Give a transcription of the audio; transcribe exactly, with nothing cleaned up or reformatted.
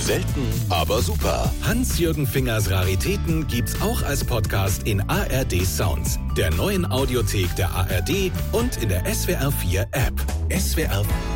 Selten, aber super. Hans-Jürgen Fingers Raritäten gibt's auch als Podcast in A R D Sounds, der neuen Audiothek der A R D und in der S W R vier App. S W R